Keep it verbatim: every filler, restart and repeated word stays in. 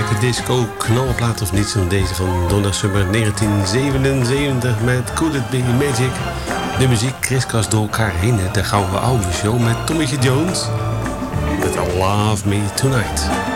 heerlijke disco knalplaat of niet. Deze van Donna Summer negentien zevenenzeventig met Could It Be Magic. De muziek kriskast door elkaar heen. De gouden oude show met Tommy'tje Jones. Met Love Me Tonight.